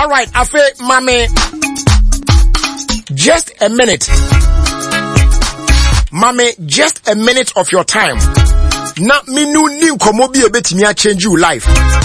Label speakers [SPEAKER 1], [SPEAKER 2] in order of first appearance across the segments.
[SPEAKER 1] All right, Afe, Mame, just a minute. Mame, just a minute of your time. Na minu ni nkomo bi ebetimi a change your life.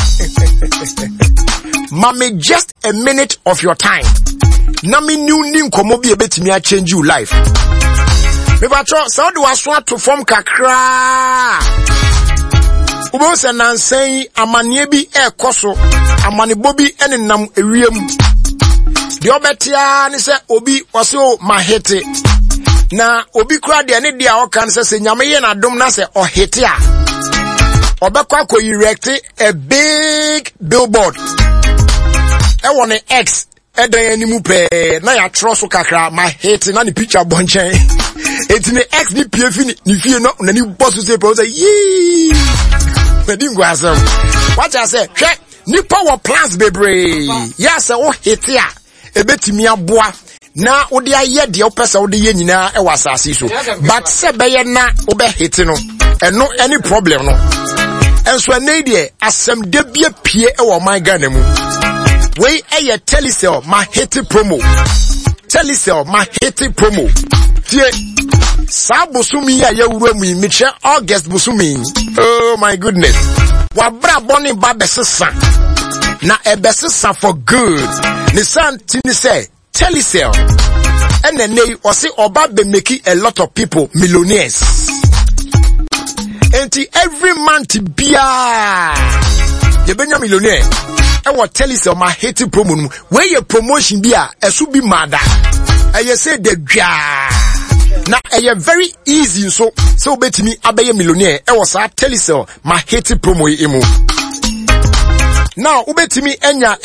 [SPEAKER 1] Mame, just a minute of your time. Na minu ni nkomo bi ebetimi a change your life. Me patro, so do aso to form kakra. Ubo se nansen amane bi ekoso, amane bobi enenam ewiem. De obetia ni se obi wase o mahete. Na obi kura de ne de a okan se nyame ye na dom na se ohete a. Obekwa ko erect a big billboard. E won X edan animu pe na ya troso kakra mahete na ni picture bonchen. Eti ne X ni piefi ni fie no na ni boss say pro say yi. Medingo asem. What I say? Hwe ni power plants bebre. Ya se o hete a ebetimi aboa na odi aye de opesa odi ye nyina e wasase so. But se beye na obe hete no. Eno any problem no. Enso na die asem de bia pie e wo man Ghana mu. We eye Telecel ma hete promo. Telecel ma hete promo. Tie sa bosumi ya yewura mu meche August bosumi. Oh my goodness. Wa bra boni ba besesa. Na e besesa for good. Ni santi ni say Telecel. And then they say oba be making a lot of people millionaires. And every month bia you be millionaire. And what Telecel ma hate promo where your promotion bia esu bi mada. And you say the now a very easy so bet me abaye millionaire. I was a Telecel ma hate promo emu. Now ubet me enya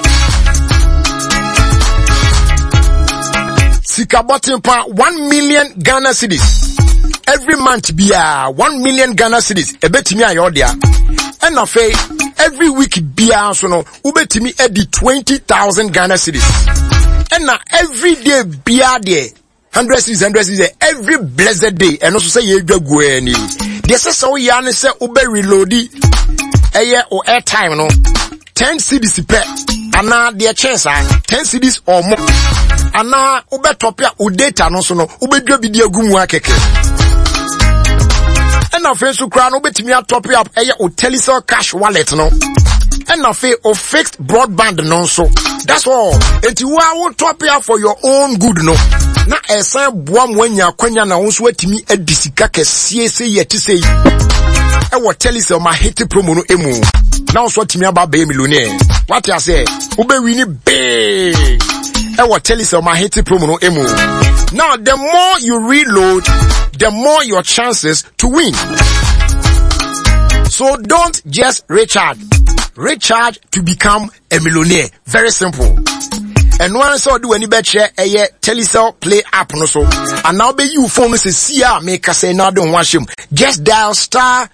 [SPEAKER 1] Sika bottom pa 1 million Ghana cedis. Every month be 1 million Ghana cedis. Ebetimi ayodia. And afe every week be so no ubetimi edi 20,000 Ghana cedis. And now every day be there 100 cedis every blessed day. And also say ye go any. They say so yan say ube reloadi o airtime no 10 cedis per. And now their chance 10 cedis or more. Ana ube topia u data no so no ube dwa bidia gumu akeke. Ena fe so kra no betimi atop up o Telecel cash wallet no. Ena fe o fixed broadband no so. That's all. Enti wa wo top up for your own good no. Na esan boa mwanya kwanya na wonso atimi adisika kese se yeti sei. E wo Telecel ma hit promo no emu. Na wonso atimi aba be millionaire. What you say? Ube wini big. What Telecel ma hate promo no emu. Now the more you reload, the more your chances to win. So don't just recharge. Recharge to become a millionaire. Very simple. And once I do any better a Telecel Play app no so. And now be you phone say see make us say now don't watch him. Just dial *500#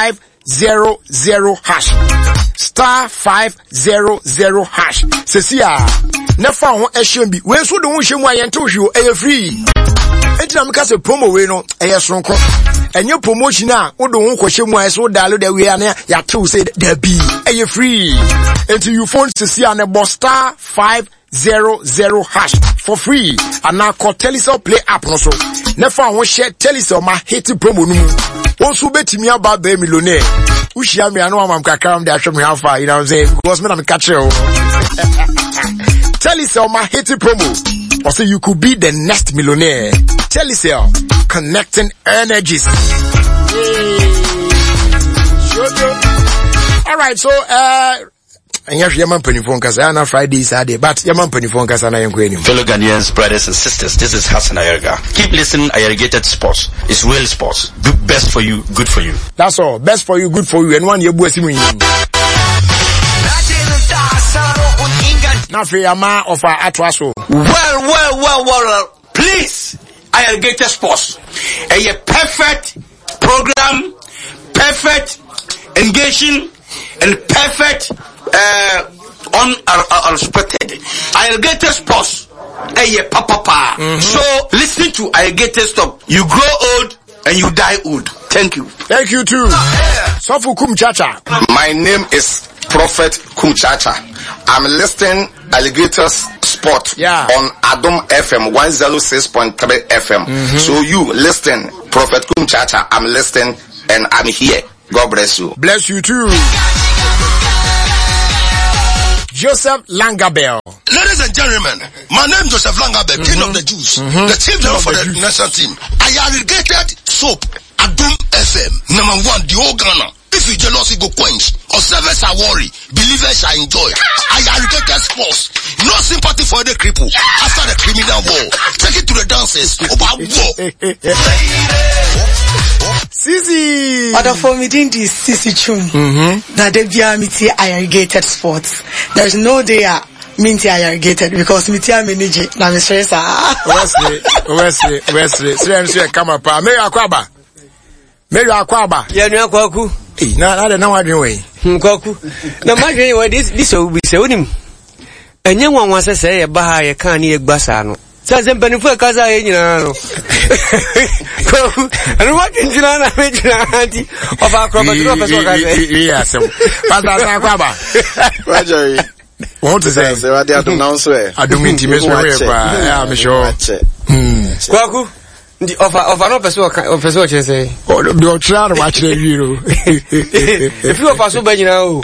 [SPEAKER 1] *500#. Sesia never won a shame be when so don't shame why and told you a free. Enti na se promo we no e sonko. Enye promotion a wo don't kwhye mu a so dial the we na ya tell say there be e free. Enti you phone sesia na bo *500# for free. And now call Telecel Play app no so. Never won share Telecel ma hate promo no mu. Also betimi aba be millionaire. Ushia me anu am kakam dey show me how far, you know what I'm saying? Because me na me catch you. Telecel ma hate promo. Also you could be the next millionaire. Telecel connecting energies. All right, so and yes, Yaman Penifon Kasana Friday, Saturday, but Yaman Penifon Kasana Yanquanium.
[SPEAKER 2] Fellow Ghanaians, brothers and sisters, this is Hassan Ayerga. Keep listening, Ayergated Sports. It's real sports. Best for you, good for you.
[SPEAKER 1] That's all. Best for you, good for you, and one year boy. Now for Yama of our Atwaso.
[SPEAKER 3] Well. Please, Ayergated Sports. A perfect program, perfect engaging, and perfect unexpected. Ayergated Sports. Papa. So listen to Ayergated Stop. You grow old and you die old. Thank you.
[SPEAKER 1] Thank you too. Sofu Kumchacha.
[SPEAKER 4] My name is Prophet Kumchacha.
[SPEAKER 3] I'm listing Alligators Sport on Adom FM 106.3 FM. So you listen, Prophet Kumchacha, I'm listening and I'm here. God bless you.
[SPEAKER 1] Bless you too. Joseph Langabell.
[SPEAKER 4] Ladies and gentlemen, my name is Joseph Langabell, King of the Jews, the chief general for the national team. I irrigated soap, Adom FM, number 1, the whole Ghana. If you jealousy go quench, or service are worry, believers shall enjoy. I irrigated sports, no sympathy for the cripple. After the criminal war, take it to the dances.
[SPEAKER 1] Sisi.
[SPEAKER 5] Other for me didn't this Sisi Chum. That they be miti irrigated sports. There is no day minty irrigated because miti manage na me stress
[SPEAKER 1] Wesley. Seriously, come up. Mary Akwaba.
[SPEAKER 6] Yeah, no kwaku.
[SPEAKER 1] Na wadwen we.
[SPEAKER 6] Kwaku. Na madwen we this will be saying. Enye nwanwa sese ye ba ha ye kan ni egbasa no. Say mpanifo e kaza ye nyina no. Kwaku. Anu wadwen nyina na me nyina anti. Ofa akroba to person kaza.
[SPEAKER 1] Yes. Pastor Akwaba.
[SPEAKER 7] Roger.
[SPEAKER 1] What to say?
[SPEAKER 7] Say what they do now swear.
[SPEAKER 1] Adom intimacy we pa. Yeah, me sure.
[SPEAKER 6] Kwaku. The offer no person can say.
[SPEAKER 1] Oh, the try to watch the hero.
[SPEAKER 6] If you offer so bad now.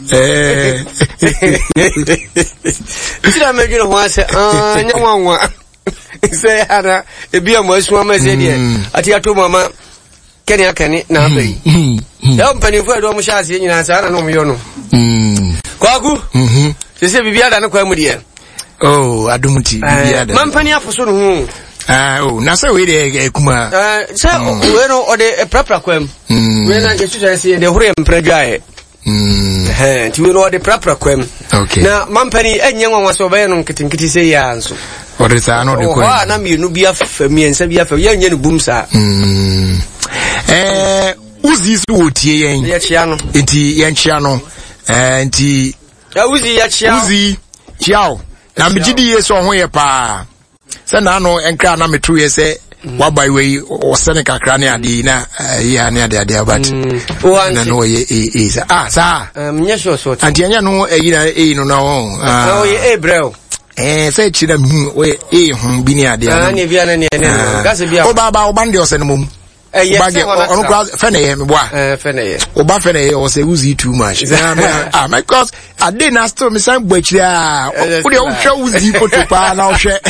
[SPEAKER 6] Did I make you want say one say ada e bi am asu am say dey ati ato mama Kenya na be. Ya mpani fu do mo sha ase nyina sa na no mo yo no. Kwaku. Se bibia da no kwa mu dey.
[SPEAKER 1] Oh, adumuti bibia da.
[SPEAKER 6] Mampani afoso no hu.
[SPEAKER 1] Na say we dey kuma.
[SPEAKER 6] Say we no o dey prapra kwam. We na je tutu say dey hore mpradwae. Ti we no o dey prapra kwam.
[SPEAKER 1] Okay.
[SPEAKER 6] Na mampani enye nwanwa so be no nkitinkiti say ya nso.
[SPEAKER 1] O dey sa no dey kwam.
[SPEAKER 6] Oh, na mi no bia famiensa bia fa ye nye no bum sa.
[SPEAKER 1] Uzi su otie yen.
[SPEAKER 6] Ye chia no.
[SPEAKER 1] Enti yen chia no. Enti
[SPEAKER 6] uzi ya chia.
[SPEAKER 1] Uzi chiao. Na mjidi yeso ho ye pa. Say na no enkra na metru ye say wabai we o sene kakra ne ade na ya ne ade but na no ye say sa
[SPEAKER 6] nye so
[SPEAKER 1] anti anya no eyi no na won
[SPEAKER 6] ye brel
[SPEAKER 1] say chira hu we hu bi ne ade
[SPEAKER 6] na ne bia na ne gas bia
[SPEAKER 1] o baba o bande o sene mum bage onu kwa fe na ye me boa
[SPEAKER 6] fe na ye
[SPEAKER 1] o ba fe na ye o say uzi too much because ade na still me san gbachira o de o hwa uzi photo pa na o hwe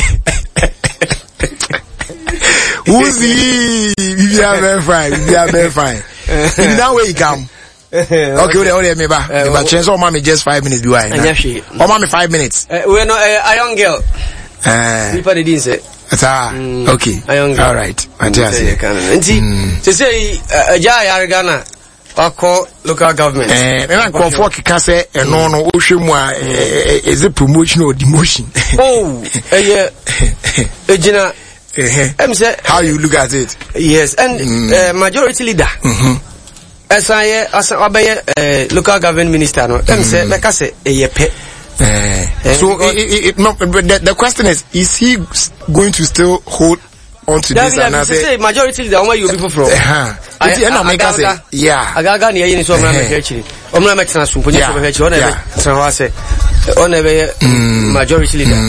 [SPEAKER 1] Uzi, we are very fine. In that way you come. Okay, me ba. But change all mommy just 5 minutes be why. Oh mommy 5 minutes.
[SPEAKER 6] We no a young girl. People didn't say.
[SPEAKER 1] Okay. All right.
[SPEAKER 6] Fantastic. To say Jaya Ghana or local government.
[SPEAKER 1] Me na call for kika say no ohwemu a is it promotion or demotion?
[SPEAKER 6] Oh, Ejina
[SPEAKER 1] how you look at it?
[SPEAKER 6] Yes, and majority leader. As I obey local government minister, no. Say like I say,
[SPEAKER 1] so the question is he going to still hold on to this? And I say
[SPEAKER 6] majority leader, where you people from?
[SPEAKER 1] I make us say, yeah.
[SPEAKER 6] Agaga ni yini so mna mechechi. Omna metna sumpo nyeso mechechi. Ona be say ona be majority leader.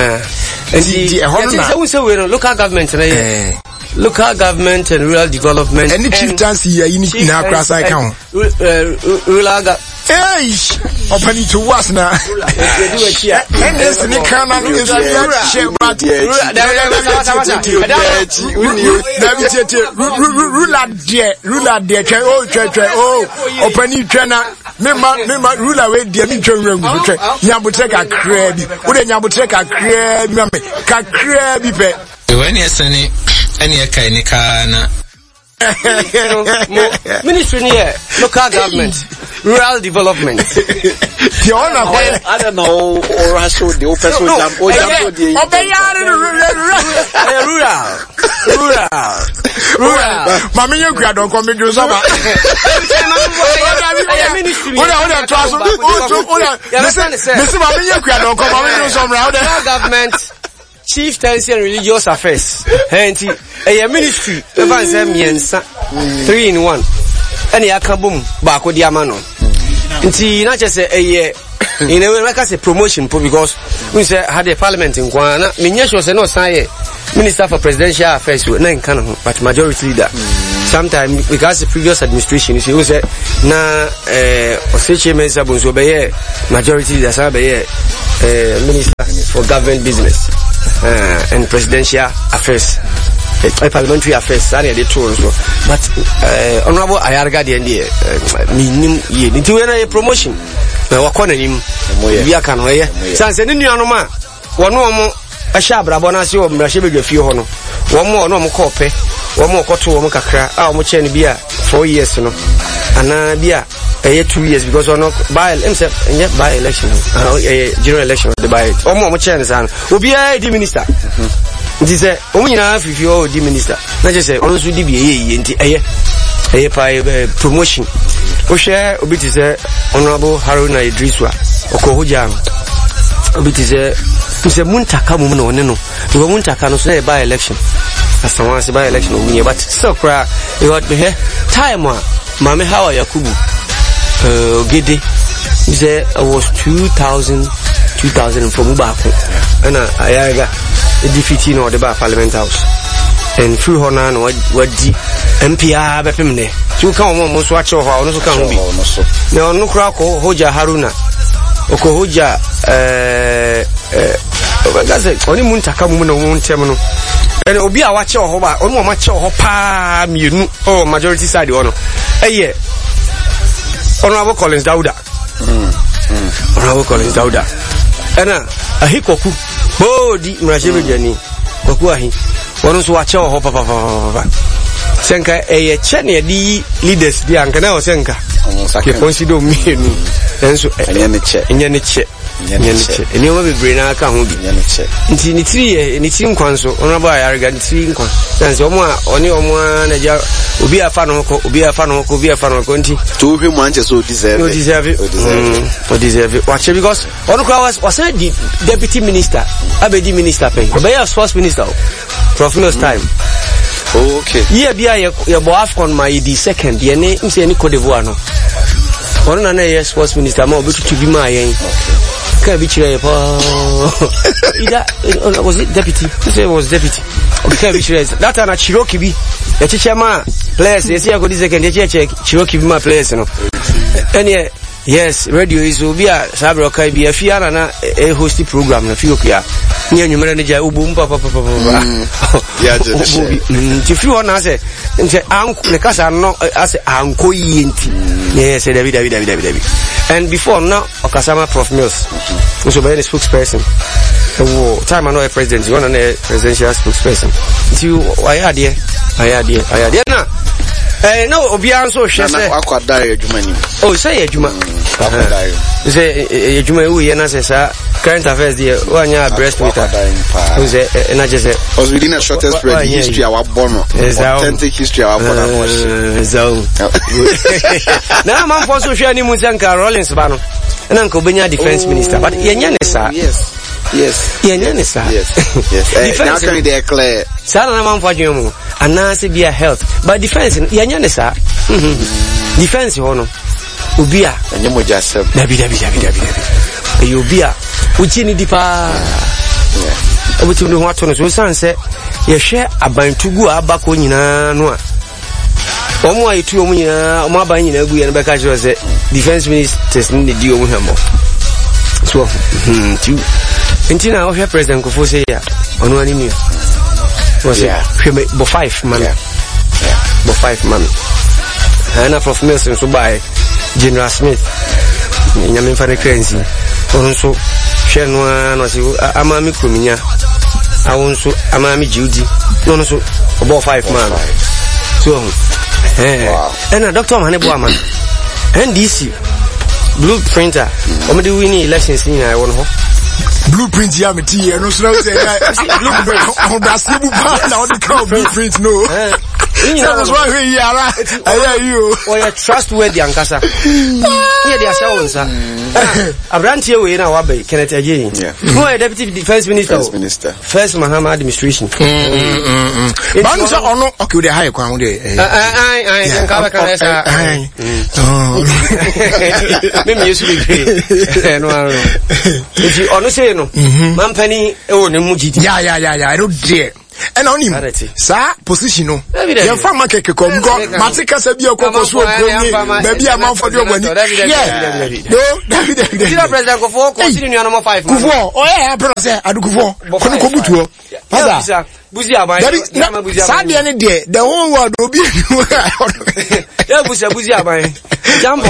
[SPEAKER 6] And say we local government na local government and rural development.
[SPEAKER 1] Any chieftaincy here in Accra side count.
[SPEAKER 6] Rural
[SPEAKER 1] open it to us now. And this in the Canada is ruler dear, oh, open it, Mema, ruler way, dear, Yabuteka crab, wouldn't Yabuteka crab,
[SPEAKER 8] when you're sending any kind of
[SPEAKER 6] ministry near local government, rural development.
[SPEAKER 7] I don't know, or I show the open
[SPEAKER 6] rural.
[SPEAKER 1] Mammy, you don't come into summer.
[SPEAKER 6] Government. Chieftaincy and religious affairs. Henti a ministry evans miensa 3 in 1. Any akabum bako diamano. Nti na just say In a way, like I say, promotion because we say had a parliament in Kwana. Minya was no say Minister for Presidential Affairs, but majority leader. Sometimes because the previous administration, she was na Oseche Mensa Bunso be majority leader, Minister for Government Business and Presidential Affairs. Parliamentary affairs, they told us. But Honorable Ayarga, the NDA, into a promotion. Now, what him? We are can wear. Sans any anoma. One more a shabra bonasio, Mashibig, a few honor. One more no more copy. One more coto, one kakra. Our much beer 4 years, you know. And beer a year 2 years because we're not by himself and yet by election, general election of the by it. Or more chance and will be a minister. It is a only enough if you're the minister. Not just say, also DBA a promotion. Osha, Obit is a Honorable Haruna Idriswa, Okohujam. Obit is a Muntaka woman or no. You were Muntaka no say by election. As someone say by election, but so cry, you got me here. Time, Mame, how are Yakubu? Gede. He said it was 2000 from Ubako. And I got defeating or the bar Parliament House. And through Honan, what the MPR Bepimne. You come almost watch over, no can be. No, no crack, Hoja Haruna. Okohoja, that's it. Only Muntaka woman won't terminal. And it'll be a watcher or one much or palm, you know, oh, majority side honor. Yeah. Honorable Collins Dauda. Honorable Collins Dauda. And a hikoku. Oh, the Mrashibi Jenny. Okuahi. One was watcher or papa. Senka a chenya di leaders, the Ankana or Senka. Consider me. And so, and and you will be brain. I can't be in 3 years, and it's in console. Honorable Arrogant 3 in console. And so, only one will be a fan of Conti. 2 months or deserve it. Watch it because on the crowd was a deputy minister, Abedi minister, pay. By sports minister, Professional time. Okay. Yeah, be a boaf on my second. Your name is any Cote d'Ivoire. One another sports minister, more to be my can't be was it deputy? It was deputy. Okay, that time at Cherokee be a Chichama place. Yes, I got this second Cherokee be my place, you know. And yes, radio is will be a Sabro Kai be a Fiana a hosty program, a few here. Near your manager, Ubum Papa. Yeah, if you want to say, Uncle, the Casa no as Uncle Yinti. Yes, David. And before now, Okasama Prof Mills, who's a spokesperson. Time I know a president, you want a presidential spokesperson. You, I had now. No, Obianso, she said, oh, say a Juma. Say a Juma, who says, current affairs, the one year breast with her. And I just said, I was within a shortest spread history, our bono, authentic history, our bono. Now, I'm for social Musanka Rollins Bano, and Uncle Benya defense minister, but Yanyanesa, yes, Yanyanesa, yes, now can they declare Salaman for you, and Nancy be a health, but defense, Yanyanesa, defense, honor, Ubia, and you just said, Ubia, which in the pa, which you know what on the sun said, you share a bind to go back when you know. Omo itu omo nyina omo aban nyina gu ye no beka kire se defense ministers ni di omo hemo so tu na o hwe president Kofo say ya ono ani mi was hwe bo 5 man bo 5 man ana Prof Milson so by General Smith nyame fa recurrency ono so hwe no si ama mi kruminya awon so ama mi jiudi no so bo 5 man so wow. And a doctor man man NDC blueprinter omedi winning elections in I won ho blueprint ya meti no so say blueprint on Brazil na on the blueprint no
[SPEAKER 1] That's why we are you.
[SPEAKER 6] Or you're trustworthy and Casa. Here they are showing, sir. I ran here we now, Abbey, Kenneth again. Who are Deputy Defense Minister? First Mahama administration.
[SPEAKER 1] Banus or no, okay, the high ground.
[SPEAKER 6] Maybe you should be great. If you honestly no, Mampany, oh, the Muji.
[SPEAKER 1] Yeah, I don't dare. And on him, sir, position. Your farmer can come, Matica Sabio Coco, maybe a month for your money. Yeah, no, President of 4, continuing on number 5. Oh, yeah, I do go for Kobutu.
[SPEAKER 6] Buzia, my
[SPEAKER 1] Sunday any day, the whole world will be.
[SPEAKER 6] Yeah, Buzia, my jump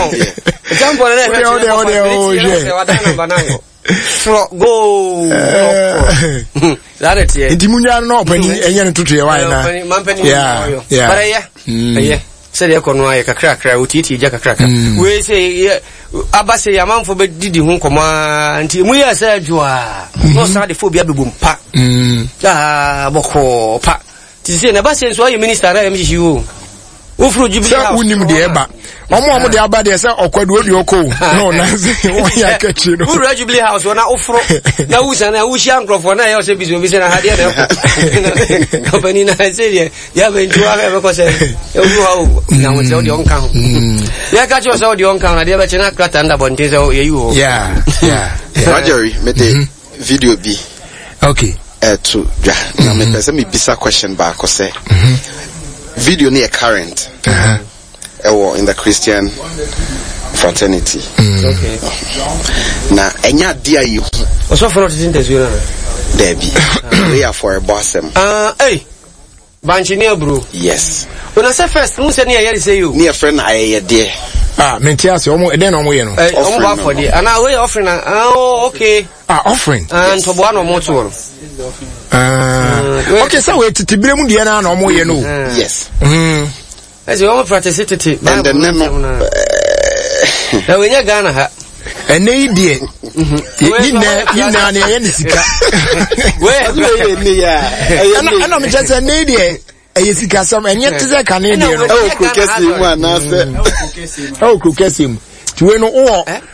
[SPEAKER 6] on, go. That it, yeah.
[SPEAKER 1] Intimunya no penny, and to try. Yeah.
[SPEAKER 6] But yeah. Said the Conway, a cracker, Utiti, Jack a cracker. We say, Abase, a man for Didi Hong Command, we are said you are. No, sorry, for Biabum Pa. Boko Pa. Tis in a basin, so you minister, I am you. Ufru Jubilee,
[SPEAKER 1] Unim de Eba. Omo de aba de say okwadu odi oko no na say won ya kachi no
[SPEAKER 6] Ufru Jubilee house na ufro na usa na ushi ankrofo na ya say bizo bi say na hade na company na say ya bentu aka be ko say e wu ha na won say odi onka ho ya kachi o say odi onka na de be chena krata nda bonte say ye you
[SPEAKER 1] yeah
[SPEAKER 3] Rogery me the video bi
[SPEAKER 1] okay
[SPEAKER 3] to na me pese me bisa question ba ko say video near current in the Christian fraternity.
[SPEAKER 6] Okay.
[SPEAKER 3] Now, enya dia you.
[SPEAKER 6] Also for not interview.
[SPEAKER 3] Debbie. We are for a bossem.
[SPEAKER 6] Hey. Banchineer bro.
[SPEAKER 3] Yes.
[SPEAKER 6] When I say first, who say near say you?
[SPEAKER 3] Near friend I dear.
[SPEAKER 1] Mentias, then on we no.
[SPEAKER 6] Offering for the. And now we offering. Oh, okay.
[SPEAKER 1] Offering.
[SPEAKER 6] And to one or more to.
[SPEAKER 1] Okay, so we to blame the na no more you know.
[SPEAKER 3] Yes.
[SPEAKER 6] As you all practice it, and
[SPEAKER 3] then
[SPEAKER 6] now we are Ghana ha.
[SPEAKER 1] And they did. You know, sika.
[SPEAKER 6] Where?
[SPEAKER 1] And I'm just a lady. Sika some and yet is a Canadian. Oh, Kukesim. To know all.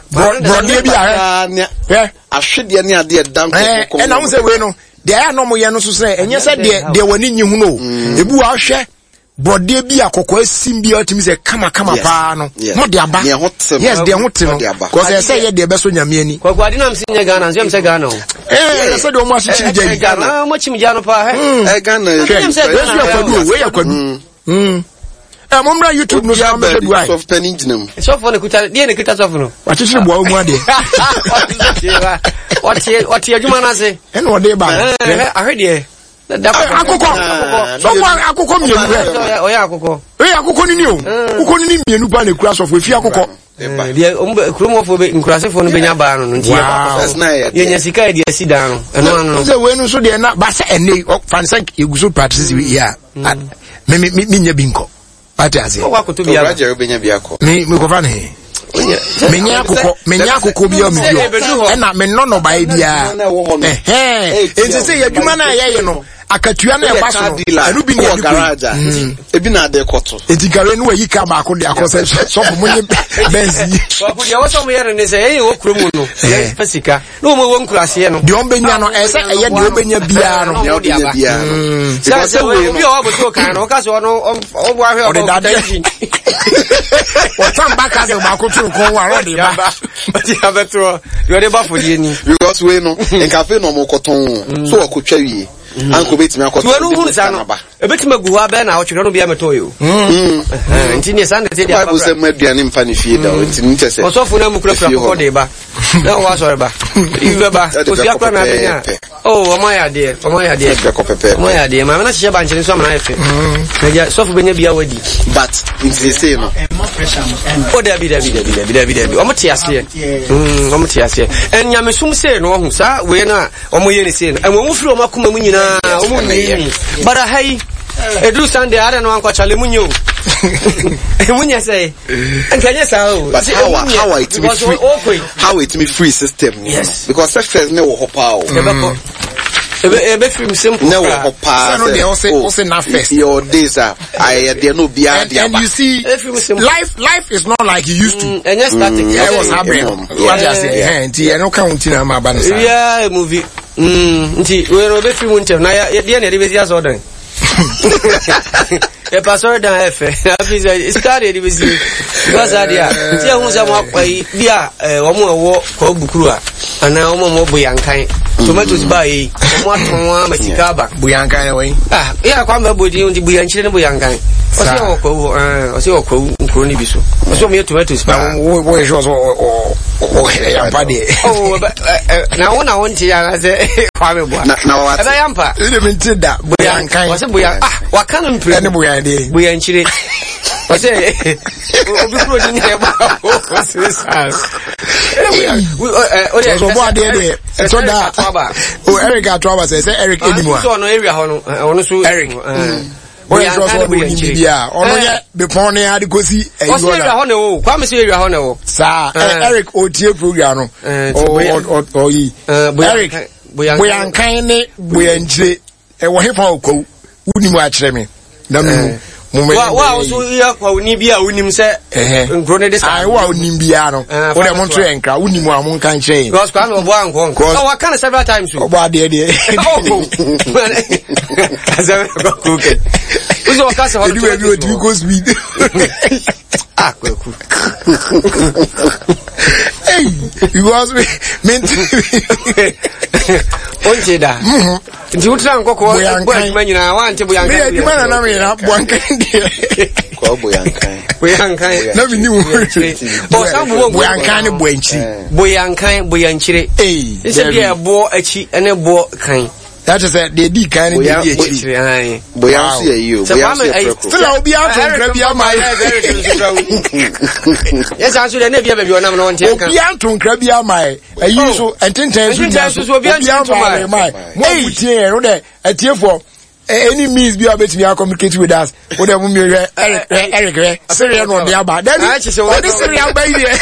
[SPEAKER 3] I should be near the dump.
[SPEAKER 1] And I was a winner. There are no more Yanos to say, and yes, I did. They were in you know. The boo share. But they be a cocoa symbiote me say kama pano. No they are back. Yes, they are hot. Because I say they best on your mini.
[SPEAKER 6] Kwa dina msinya Ghana, nzia mse Ghana.
[SPEAKER 1] I said don't watch it
[SPEAKER 6] Ghana. Much mjano pa he.
[SPEAKER 3] Ghana.
[SPEAKER 1] Where you could Mumra YouTube no say me do I.
[SPEAKER 3] Soft penny gnam.
[SPEAKER 6] So for the kuta, die ne kuta so for no.
[SPEAKER 1] What is bo mu ade.
[SPEAKER 6] What you man say?
[SPEAKER 1] And what they ba.
[SPEAKER 6] I heard you.
[SPEAKER 1] Akoko mi enu
[SPEAKER 6] oya akoko
[SPEAKER 1] akoko ni o akoko ni mi enu ba na kura so fo fi akoko
[SPEAKER 6] dia kromofo be nkurasefo no benya ba no ntia ye nya sika dia si dan no eno
[SPEAKER 1] so we no so de na ba se ene fansa eguso practice wi ya me nya binko ati ase
[SPEAKER 6] o akoto bia
[SPEAKER 3] Roger benya biako
[SPEAKER 1] me ko fa ne menya akoko bia o mi bio na me no ba bia enti se yadwuma na ye no akatua na e baso no anu bi na
[SPEAKER 3] garage ebi na de koto
[SPEAKER 1] edigare no yi ka ba ko de akose so for money benzi
[SPEAKER 6] ko dia wo so mo yere ne se e wo kromu no e fasika no mo won kurase no
[SPEAKER 1] de on benya no e se eye de obenya bia no
[SPEAKER 3] de obenya bia no
[SPEAKER 6] se we bi o bo so kan no ka so no o bo ahwe o
[SPEAKER 1] de dada o tam ba ka se ba ko turu ko wa ro de ba
[SPEAKER 6] ti abetro yo de ba for die ni
[SPEAKER 3] because we no en cafe no mo koton so akotwa wie anko betimi akoto
[SPEAKER 6] no hu nsa no ebetimi agu ha be na awotwe no bia metoyo ntini sande te dia
[SPEAKER 3] ba se maduane mfa ne fie da ntini ntese
[SPEAKER 6] osofu na mukura ko de ba na wa so ba ibe ba o sia kwa na benya oh omaya de
[SPEAKER 3] ko pepe
[SPEAKER 6] omaya de ma na hye ba nchene so amana efe na dia sofu benya bia wadi
[SPEAKER 3] but ntise no
[SPEAKER 6] o da bi omti ase enya mesum se no hu sa we na omoye ne se no enwo firi omakoma mu nyina omunyi bara hai edu sande ara no anko chale munyo munya say enkanya sa o
[SPEAKER 3] but how it me free system yes because success ne wo hopa o
[SPEAKER 6] ebe film simple
[SPEAKER 3] no opa
[SPEAKER 1] no dey also na first
[SPEAKER 3] your days are I there no be
[SPEAKER 1] and you see life is not like it used to
[SPEAKER 6] and just static
[SPEAKER 1] it was happening what you say nti no count na ma ba no say
[SPEAKER 6] yeah movie nti we no be film ntem na ya dey na dey be sia so dan e pastor dan efe afisa started dey be sia because adia nti ehun say mo akwai bia omo ewo ko bukuru a ana omo boyankan tomatoes ba yi omo atonwa masika ba
[SPEAKER 1] boyankan we
[SPEAKER 6] ya kwa mba bodi nti boyanchire ne boyankan ose okwo nkro ni biso ose omo tomatoes ba
[SPEAKER 1] wo sure so ya pa de
[SPEAKER 6] na won ti ya say kwa me bo
[SPEAKER 3] na what
[SPEAKER 6] ebe yampa
[SPEAKER 1] ile minti da boyankan
[SPEAKER 6] ose boyan wa kan mpre
[SPEAKER 1] ne boyan de
[SPEAKER 6] boyanchire ose obi kro ni ne ba ose sas
[SPEAKER 1] so bo de so da Eric Atwaba say Eric anymore
[SPEAKER 6] so no area ho no ono so
[SPEAKER 1] Eric so ni bia ono ye be pon ne ade kosi
[SPEAKER 6] o so area ho ne wo kwa me so area ho ne wo
[SPEAKER 1] sa Eric otie program no yi Eric boyankan ne boyanchire e wo hefa okwu unimu a kire me na no
[SPEAKER 6] wa so ya kwa uni bia unim se nkro ne de sa
[SPEAKER 1] wa unim bia no wo de mo tro enkra unimu a mo kan kire
[SPEAKER 6] because kwa no bo anko so wa kan several times
[SPEAKER 1] o ba de
[SPEAKER 6] azawe go cook uzo wakase ho
[SPEAKER 1] do go speed
[SPEAKER 6] kweku
[SPEAKER 1] hey you was meant
[SPEAKER 6] onje da nti utra nkoko bo nyina wa nti boyankan
[SPEAKER 1] me mana na me na boyankan de
[SPEAKER 3] ko boyankan
[SPEAKER 1] na me ni wo
[SPEAKER 6] bo sambo
[SPEAKER 1] boyankan ne
[SPEAKER 6] boyanchire ise bia bo achi ene bo kan
[SPEAKER 1] that is the di kan ni di achi
[SPEAKER 3] boyansi you
[SPEAKER 1] still I will be out from Krabia my
[SPEAKER 6] yes answer the na bia ba bi onam no nte kan
[SPEAKER 1] obi anton Krabia my ayi so ententen so obi anton my mo butie no de atiefo any means be able to communicate with us what dem me Eric serious no dey aba then this serious by there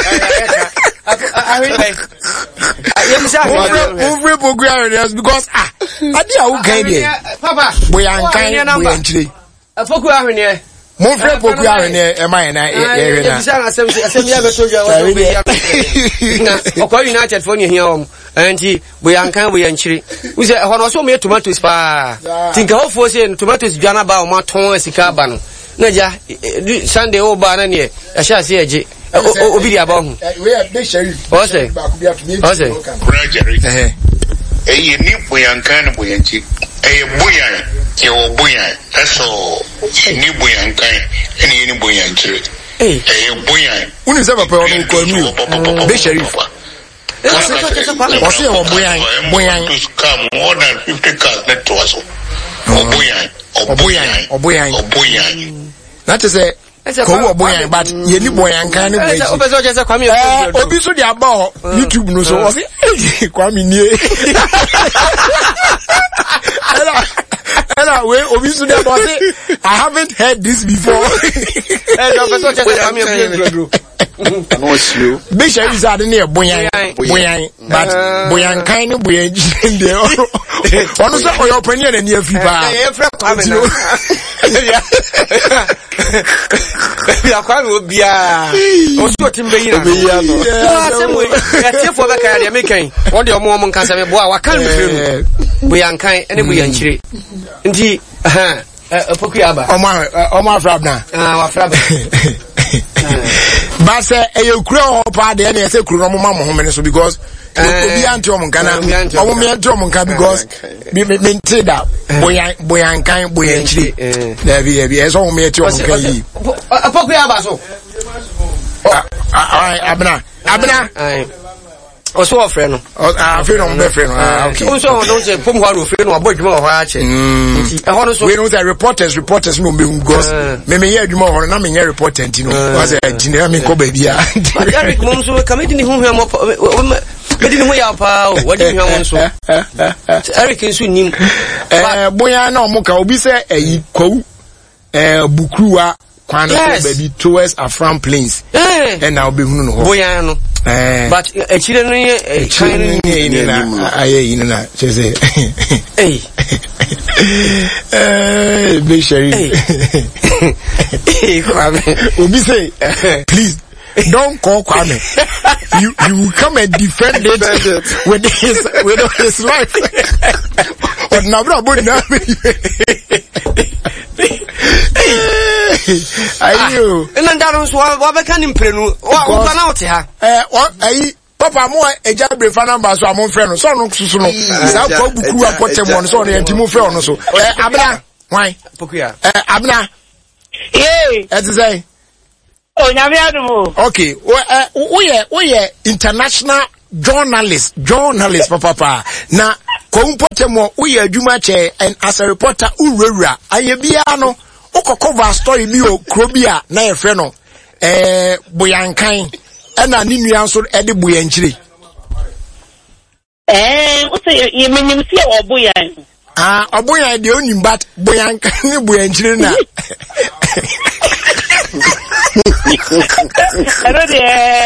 [SPEAKER 1] over program because adi awu kan there
[SPEAKER 6] papa
[SPEAKER 1] boyanchire
[SPEAKER 6] afoku ahwene
[SPEAKER 1] mo fre poku ahwene e man na e
[SPEAKER 6] na asem ya beto ja na okwa United for hia om anti boyankan boyanchire we say hono so me tomatoes pa tinka hofo say tomatoes dwana ba o ma ton asika ba no na ja Sunday o ba na ne ya sha se eje obi dia ba hu
[SPEAKER 1] we are big sheriff
[SPEAKER 6] o say
[SPEAKER 9] ni boyankan boyanchi boyan ke o boyan eso ni boyankan ni boyanchire boyan
[SPEAKER 1] uni se papa on ko mi big sheriff wasi o boyan
[SPEAKER 9] to come more than 50 cars net to us boyan
[SPEAKER 1] that is a ko boyan but ye ni boyan kan ni boyan
[SPEAKER 6] obezo je se kwami
[SPEAKER 1] obi so dia ba YouTube no so wasi kwami nie Hello, we obi so dia ba I haven't heard this before
[SPEAKER 6] obezo je se kwami
[SPEAKER 1] big share is ad near boyan but boyan kind of boyan there ono so oyo opinion na near fiba
[SPEAKER 6] ya kwami obia oso timbe yi na no asemo ya tefo be ka ya mekan won de omo nka se me bo a wakan me boyan kan ene boyan chire nti poku aba
[SPEAKER 1] omo afrabna
[SPEAKER 6] wafraba
[SPEAKER 1] but say e kura ho pa de na say kura no mo home so because obi anti omo kana omo me anti omo kana because me say that boyan kan boyan chire there be e so omo me anti omo kana yi
[SPEAKER 6] poku aba so abna oso ofre no
[SPEAKER 1] afre no be free no okay
[SPEAKER 6] oso no say pom hwa ofre no abodwuma ho a che nti e ho no so
[SPEAKER 1] we know say reporters no me because me hear adwuma ho na me hear reporter ntino was a engineer me ko ba bia
[SPEAKER 6] Eric mom so comedy ni hu mo medini ho ya pa wadi hu mo so Eric nso nim
[SPEAKER 1] boya na omo ka obi say eyi kwawu bukruwa kwan ko baby towards Afram Plains and now be hunu no
[SPEAKER 6] boya no But a children
[SPEAKER 1] big Sherry. Obi say, please don't call Kwame. You will come and defend it with his life. But now, bro, ayo
[SPEAKER 6] ena ndaro so wa be kan imprenu wa na ote ha
[SPEAKER 1] papa mo ejabre fa number so amon frɛ no so no susu no sa ko buku apotem on so no ntimo frɛ no so abna why
[SPEAKER 6] pokuya
[SPEAKER 1] abna eti say
[SPEAKER 10] o nyame adu
[SPEAKER 1] okay we international journalist papa na ko mpotem we adwuma che and as a reporter urewura ayebia no cover story bi o krobia na ye frɛ no boyankan na ni nua nso de boyankyire
[SPEAKER 10] o say ye menim se oboyan
[SPEAKER 1] oboyan de onim but boyankan ni boyankyire na
[SPEAKER 10] ero de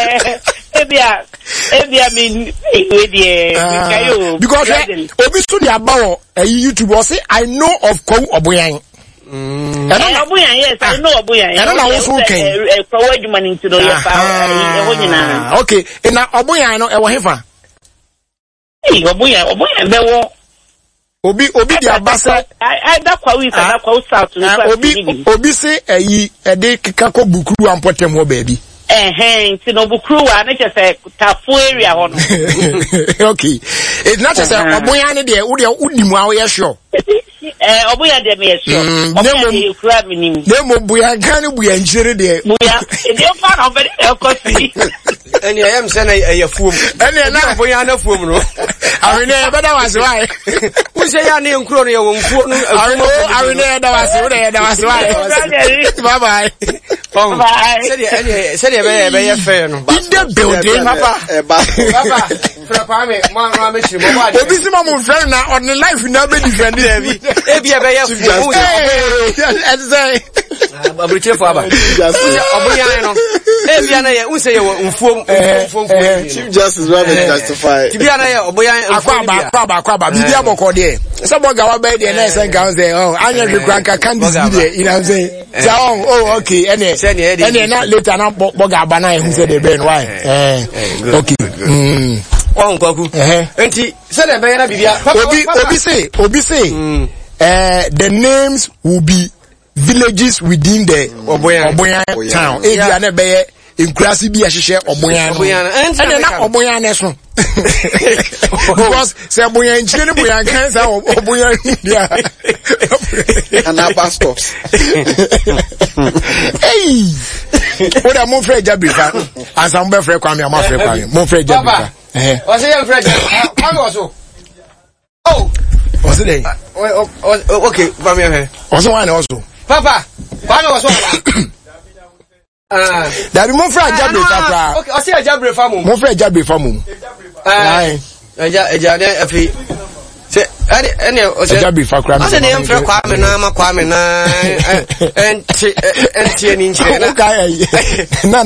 [SPEAKER 10] ebia mean we de kayo
[SPEAKER 1] because obi so de abawo YouTube o say I know of Kowu Oboyan.
[SPEAKER 10] Oboyan, yes, I know Oboyan.
[SPEAKER 1] I don't know who's okay.
[SPEAKER 10] Forward money to the
[SPEAKER 1] okay, and now Oboyan no e wo hefa.
[SPEAKER 10] Oboyan be wo.
[SPEAKER 1] Obi the ambassador.
[SPEAKER 10] I that kwa we that kwa south.
[SPEAKER 1] Obi say e de keka ko bukuru ampotem ho baby.
[SPEAKER 10] Nti no bukuru wa na chese tafu area ho no.
[SPEAKER 1] Okay. It's not just Oboyan ne de wo de udimu a wo ye sure.
[SPEAKER 10] Oboyan de me sure. Oboyan de kura minim.
[SPEAKER 1] Nemo buya kan buya nchire de.
[SPEAKER 10] Buya. E fa na obere ekosi.
[SPEAKER 6] Eni ayam se na yafuom.
[SPEAKER 1] Eni na
[SPEAKER 6] Oboyan na fuom no.
[SPEAKER 1] Awene e beda was why.
[SPEAKER 6] Wo se ya ne nkuro no ye wo nfuo no.
[SPEAKER 1] Awene e da was wo de da was why. Bye bye.
[SPEAKER 6] Bye. Said be fair no.
[SPEAKER 1] In the building
[SPEAKER 6] papa. Papa me ma me chi mo ba.
[SPEAKER 1] Obi si ma mo friend na on the life na be defend it.
[SPEAKER 6] Ebia be ya fu.
[SPEAKER 1] Say
[SPEAKER 6] abruche fo aba. Oboyan no. Ebia na ye unse ye nfuom.
[SPEAKER 7] Chief Justice rather justify.
[SPEAKER 6] Tibia na ye Oboyan
[SPEAKER 1] akwaba bibia boko de. Say boga wa be de na say gan say oh anya hwekranka can this be there, you know what I'm saying? Say oh okay ene na later na boga abana e hu say the ben why okay
[SPEAKER 6] Kwaku enti say the ben na bibia
[SPEAKER 1] obi say the names will be villages within the Oboyan town area na be inkurasi bi ahihye Oboyan and na Oboyan na so because say Oboyan nchire ne Oboyan kan say Oboyan dia
[SPEAKER 7] and our pastors
[SPEAKER 1] hey what am Monfrey Jabrifa and some be frɛ Kwame am frɛ Kwame Monfrey Jabrifa
[SPEAKER 6] o say am frɛ Kwame also
[SPEAKER 1] what's it there
[SPEAKER 6] okay Kwame here
[SPEAKER 1] also one also
[SPEAKER 6] papa Kwame also
[SPEAKER 1] that Monfrey Jabrifa
[SPEAKER 6] okay o say Jabrifa mo
[SPEAKER 1] Monfrey Jabrifa mo
[SPEAKER 6] eja de afi se ene o se
[SPEAKER 1] Jabrifa Kwame
[SPEAKER 6] ase ne mfrɛ Kwame na ma Kwame na enti ni nchire na
[SPEAKER 1] okay na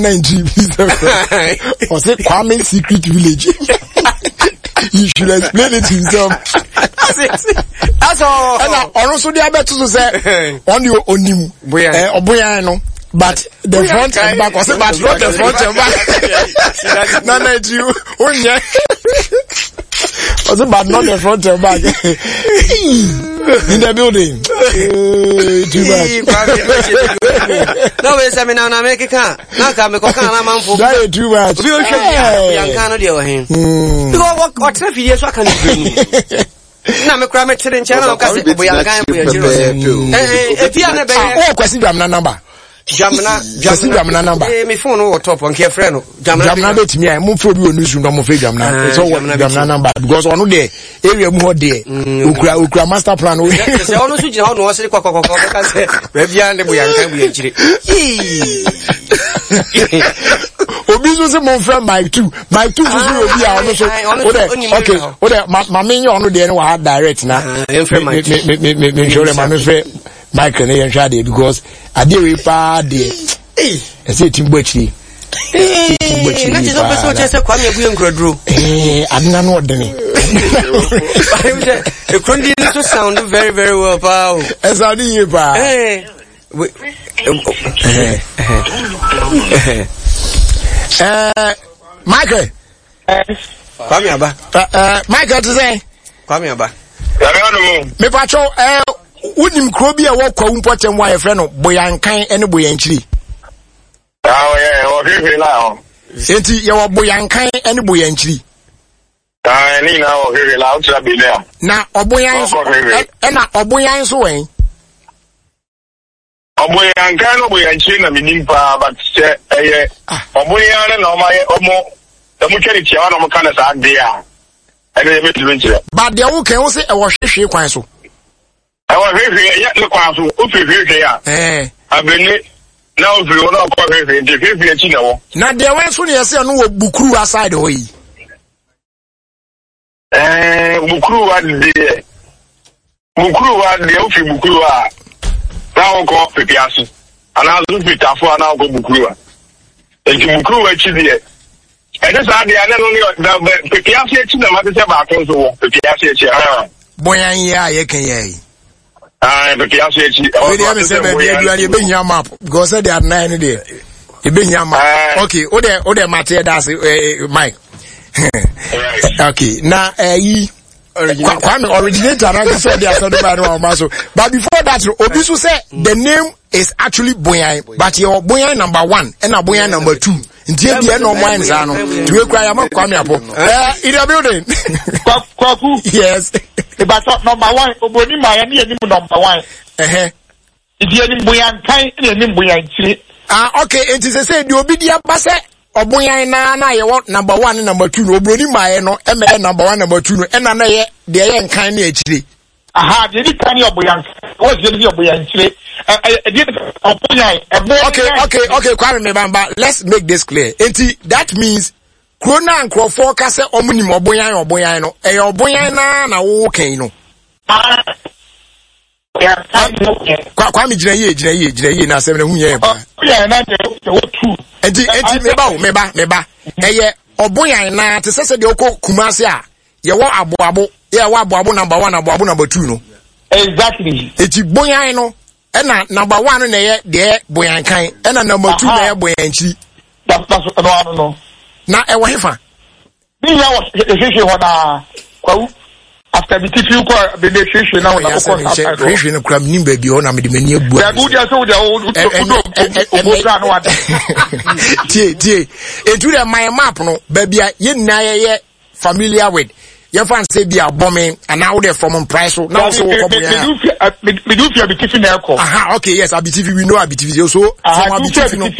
[SPEAKER 1] o say Kwame secret village. He should explain it himself.
[SPEAKER 6] That's all.
[SPEAKER 1] And also the other to say on your onim Oboyan no. But the front and back was but not the front and back. No, you. Was it but not the front and back? In the building. Too much.
[SPEAKER 6] No, wait, I mean, I'm making car. Now come a coca, man for
[SPEAKER 1] too much.
[SPEAKER 6] We young cannot deal with him. What's the video? So I can do. Na me kura me chire nchana okase Oboyankan bo yajiro. If you na be
[SPEAKER 1] oh kwesi jamna number. Jamna number.
[SPEAKER 6] Me phone no top on care friend no.
[SPEAKER 1] Jamna betimi ai mo fo bi onusu no mo fe jamna. So jamna number because ono there area mu ho there. Okura master plan we.
[SPEAKER 6] Se ono su jina ho no se kokokoko ka se ba bia ne Oboyankan bo yajire.
[SPEAKER 1] Obi so se mon friend Mike 2 so obi a ono so okay o de ma me nyo ono de no wa direct na me show them ma me friend Mike ne yen hwa de because ade we pa de e say timbo chi
[SPEAKER 6] Not just also just a Kwame Buyankrodro.
[SPEAKER 1] I don't know what the name.
[SPEAKER 6] The Kundi to sound very, very well, pal.
[SPEAKER 1] As I did, Michael.
[SPEAKER 6] Kwame Aba.
[SPEAKER 1] Michael to say.
[SPEAKER 6] Kwame Aba.
[SPEAKER 1] Me patrol, Unim Krobia walk important wire friend of Boyankai and Boyanchi.
[SPEAKER 9] Oh, yeah, okay, now.
[SPEAKER 1] Since you are Boyankai and Boyanchi.
[SPEAKER 9] I need now, very loud to be there.
[SPEAKER 1] Now, Oboyan and Oboyan's way.
[SPEAKER 9] Oboyankai, Boyanchi, I mean, but Oboyan, no, my Omo, the Mucari, no kind of idea. But
[SPEAKER 1] the old can say I was she quite.
[SPEAKER 9] I was very yet look out to here. I've been now if you not quite very difficult.
[SPEAKER 1] Now there was when you say no Bukuru aside away.
[SPEAKER 9] Bukuru had the Ofi Bukuru now go Pipiasi. And I'll look at for now go Bukuru. And you Bukuru actually. And that's how the other Pipiasi to the mother about Pipiasi.
[SPEAKER 1] Boyan, yeah, you can hear.
[SPEAKER 9] But you
[SPEAKER 1] map because they are 9 days. Okay, Ode Matia that's Mike. Okay, now Kwame originator and I said they are not the but before that, Obisu said the name is actually Boyan, but your Boyan number 1 and a Boyan number 2. Indeed, the no minds are no. To acquire Kwame in the building. Yes.
[SPEAKER 11] But number 1, Oboni Miami and number 1. It's the Boyan kind and Boyan.
[SPEAKER 1] Okay, it is a say the Obidia Basse. Oboyan na ye what number 1 and number 2 Obroni Maye no MN number 1 number 2 and na ye de yen kan na achire.
[SPEAKER 11] Aha, the kind of Oboyan. What's the Oboyan chire?
[SPEAKER 1] Okay, Kwame Mebamba, let's make this clear. That means Krona and Crawford kase omuni Oboyan no. Oboyan na wo kan no. Kwame jina ye na se me hu ye ba. Enti meba. Eye Oboyan na te sese de okọ Kumasi a ye wo aboabo, ye wo aboabo number 1 aboabo number 2 no.
[SPEAKER 11] Exactly.
[SPEAKER 1] Enti Boyan no ena number 1 na ye de Boyan kan, ena number 2 na ye Boyan chi.
[SPEAKER 11] That's no.
[SPEAKER 1] Na e wo hefa.
[SPEAKER 11] Ni ya wo ehehwe ho na kwa after the TV ko be the ehehwe na wo na ko
[SPEAKER 1] ehehwe no kram nim ba bi ho na me de mani abu.
[SPEAKER 11] Ya go dia so dia no wada.
[SPEAKER 1] Tie. Etu the my map no ba bia ye na ye familiar with. You fan say be a bombing and now they're from price so now so
[SPEAKER 11] we do fear be TV na ko.
[SPEAKER 1] Aha, okay, yes, ABTV we know ABTV so from ABTV no.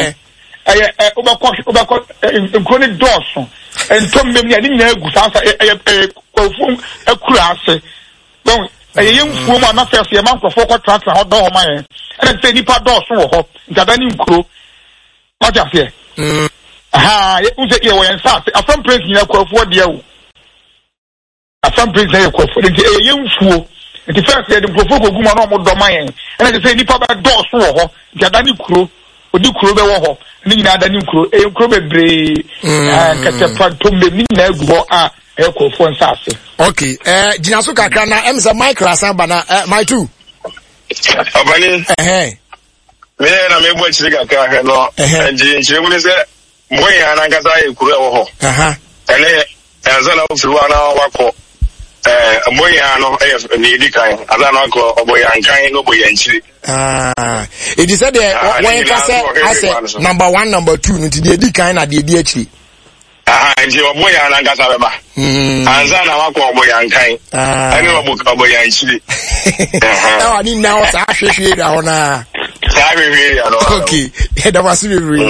[SPEAKER 11] Obako chronic doors and tom me ni na egu sansa kwafum akura ase. Don yem fuoma na first ye man kwafo ko transfer ho do man e na say nipa doors wo ho ntada ni nkuro what you say aha you say ye wo yansa afam praise ni kwafo de awu afam praise ye kwafo de yem fuo the first ye the kwafo ko guma na mo do man e na say nipa ba doors wo ho ntada ni nkuro odi kuro be wo ho ni nyina da ni nkuro nkuro bebre katepa tombe ni na egu ho a ekofo nsase.
[SPEAKER 1] Okay, jinaso kakra na emza Michael asamba na my two
[SPEAKER 9] abani me na me bo chiri kakra no nji chiri mu se moya na ngasa ekuro wo ho ene azana ofiwa na wako moya no ni dikan azana ko oboyan kan no boyan chiri.
[SPEAKER 1] It is said when I say number 1 number 2 nti de di kan na de di achi.
[SPEAKER 9] Nti oboyan na ngasa beba azana wako oboyan kan ani oboyan chiri.
[SPEAKER 1] Ni na o sa hwehwe da ho na. Okay, that was really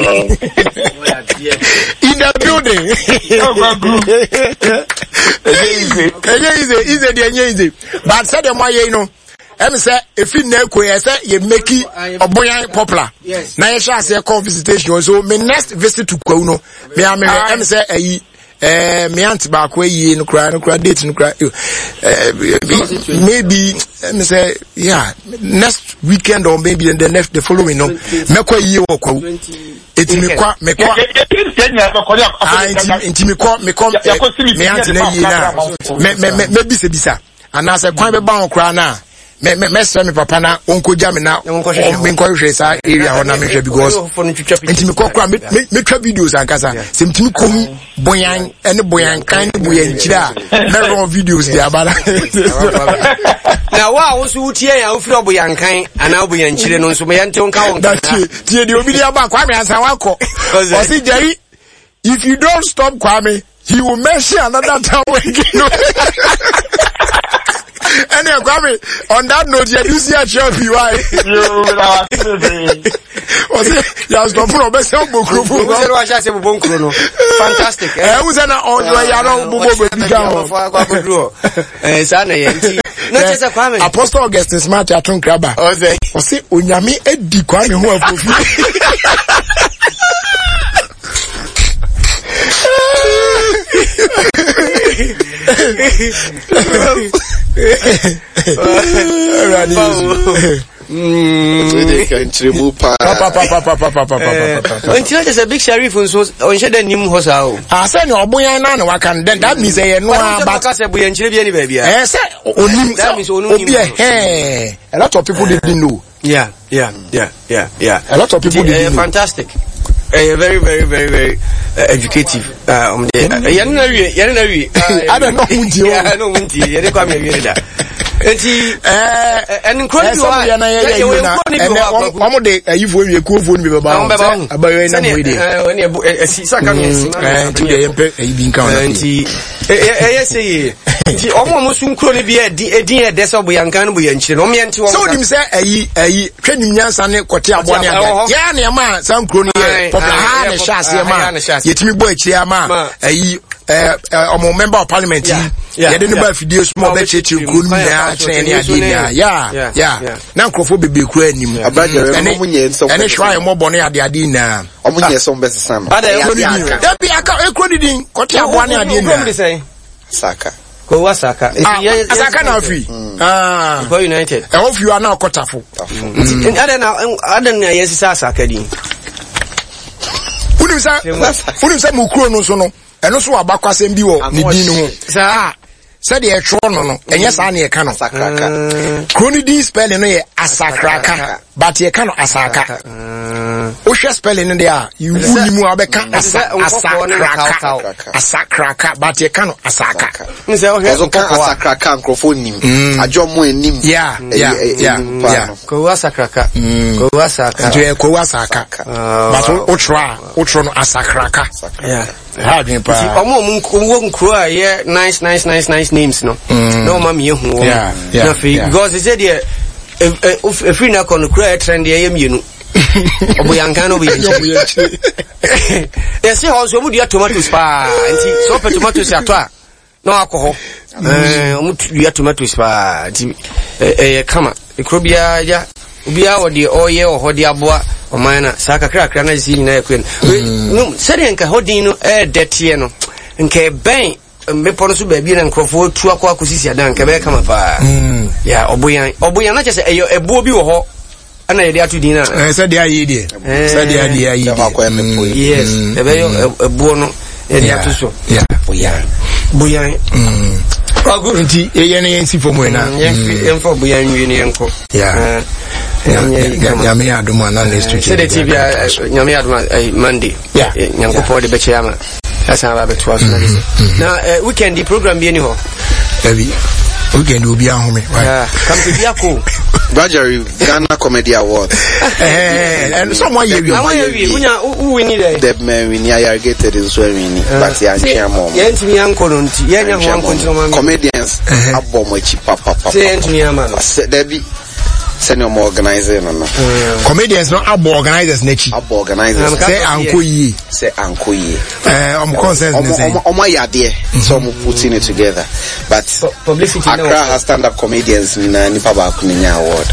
[SPEAKER 1] in the building. Easy. But said the way you know, say if you know say you make it Oboyan popular. Now you shall say call visitation. So my next visit to Kwauno, me say me aunt ba ko yi no kra date no kra maybe let me say next weekend or maybe the following no me ko yi wo ko etimi kwa me kwa intimi kwa me aunt na yi na me bisa ana se kwan be ba on kra na me say me papa na onko jam na me nko hwe sa area ho na me hwe because intimi kwa kra me twa videos ankasa se intimi kom boyan ene boyan kan boyan chira me run videos dia bala
[SPEAKER 6] na wa wo so tie ya wo firi boyan kan ana boyan chire no so me yante onka won kan
[SPEAKER 1] tie de obi dia ba Kwame ansa wako o si Jerry, if you don't stop Kwame, he will mention another time again. Anyway, Kwame, on that note, you see a show you are. You have stopped for a best help.
[SPEAKER 6] Fantastic.
[SPEAKER 1] Who's an Apostle Augustine Smart Atun Kraba. O say Unyami Edi Kwame who have
[SPEAKER 6] until there's a big sheriff on the new house.
[SPEAKER 1] I said no boy na wakan then that means no but
[SPEAKER 6] say boy nchire bi any baby.
[SPEAKER 1] Say onim that means obi a lot of people didn't know.
[SPEAKER 6] Yeah. A
[SPEAKER 1] lot of people didn't know.
[SPEAKER 6] Fantastic. Very educative. I don't know munti. I know munti. You dey come here that. And incredible.
[SPEAKER 1] Omo de ayifu we kuofo ni baba. Abayo na mo ide.
[SPEAKER 6] Saka no.
[SPEAKER 1] To dey empe ayibi nka ona.
[SPEAKER 6] Say omo musun kro ni bi edin e desa bo yankan no bo yanchire no me nti wo.
[SPEAKER 1] So dim say ayi twanim nyansa ne kote abone aga. Ya na ma san kro ni ye. Ha ne shase ma. Yetimi bo akire ama ayi omo member of parliament ye de no ba fidie small be chechi kro ni ya train ya dia. Yeah. Na nkrofo bebe kro anim. Ene hwa mo bone ade na.
[SPEAKER 3] Omo nye so mbese sam.
[SPEAKER 1] Da bi aka ekro didin kote abone ade na.
[SPEAKER 3] Saka.
[SPEAKER 6] Ko wasaka.
[SPEAKER 1] Asaka na fi.
[SPEAKER 6] Go United.
[SPEAKER 1] E of you are now kotafo.
[SPEAKER 6] Adan na yes Asaka din.
[SPEAKER 1] Unim sa mukuro no so no. Eno so abakwasem bi wo ne din no ho. Said the no no enye sa na ye ka no sakraka kroni din spelling no ye asakraka but ye ka no asaka o hwe spelling no there you wuni mu abeka asakraka but ye ka no asaka
[SPEAKER 3] nse o hwe ka asakraka nkrofo nim ajo mo enim
[SPEAKER 1] yeah
[SPEAKER 6] ko asakraka
[SPEAKER 1] ko asaka but o try no asakraka
[SPEAKER 6] how do you pa omo mun nkro a ye nice names no no mama ye hu na because they said if free na kon kro trend ye mienu oboyankan no boyanchi yes say also mu dia tomatoes pa nti so pe tomatoes ato a no akoho mu dia tomatoes pa nti kama ekrobia ya ubia wodi oye ohodi aboa omana saka krakra na zini na ekwen no sere nka hodin no detie no nke ben me pono so baabi na nkrofo tu akwa akosisi adan nke be kama pa ya oboyan na chese eyo ebuo bi wo ho ana ye dia tu din na
[SPEAKER 1] se dia ye die se dia ye
[SPEAKER 6] yes ebe yo ebuo no ye dia tu so
[SPEAKER 1] ya
[SPEAKER 6] boyan
[SPEAKER 1] nti ye ne yensi fomu na
[SPEAKER 6] ye fo boyan wi ne enko
[SPEAKER 1] nyame aduma na next week
[SPEAKER 6] se de TV nyame aduma Monday nyankopo de beche ama asa ba beto aso na weekend the program bi eni ho
[SPEAKER 1] weekend obi ahome
[SPEAKER 6] come to Biako
[SPEAKER 3] Bajari Ghana Comedy Award
[SPEAKER 1] and someone you
[SPEAKER 6] win it
[SPEAKER 3] the man we irrigated is so winning but ya chairman
[SPEAKER 6] yentimi yanko no nti yenya ho anko ntino mama
[SPEAKER 3] comedians abomo chi papa
[SPEAKER 6] say yentimi ama no
[SPEAKER 3] debi senior more organizer no
[SPEAKER 1] comedians no abo organizers na chi
[SPEAKER 3] abo organizers
[SPEAKER 1] say anko yi consensus na say
[SPEAKER 3] omo yade so mo putting it together but
[SPEAKER 6] publicity
[SPEAKER 3] Accra has stand up comedians na nipa ba ku nya award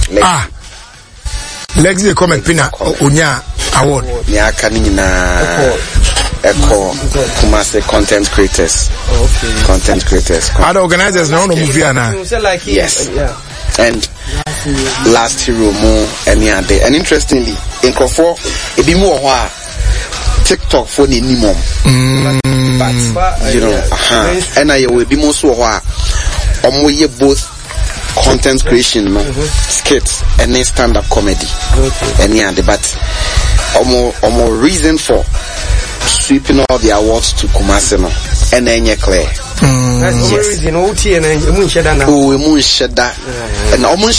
[SPEAKER 1] Lexi comment pina onya award
[SPEAKER 3] ni aka ni na Echo Kumasi content creators. Okay. Content creators.
[SPEAKER 1] Other organizers no movie na.
[SPEAKER 3] Yes. And last hero more any other. And interestingly, in Kofo, it be more TikTok for the minimum. But you know, and I will be more so both content creation, no skits and then stand-up comedy. Any other, but more reason for sweeping all the awards to Kumasi no and then you clear. Yes.